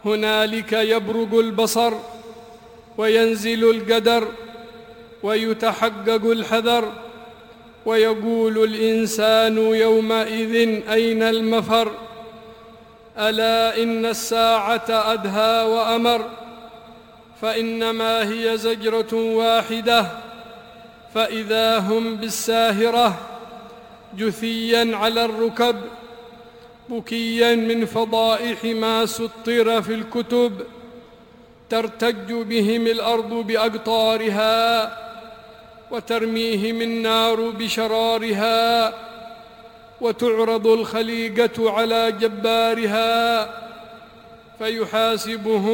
هنالك يبرق البصر وينزل القدر ويتحقق الحذر، ويقول الإنسان يومئذ أين المفر. ألا إن الساعة أدهى وأمر، فإنما هي زجرة واحدة فإذا هم بالساهرة، جثيا على الركب بكيا من فضائح ما سطر في الكتب، ترتج بهم الأرض بأقطارها وترميهم النار بشرارها، وتعرض الخليقة على جبارها فيحاسبهم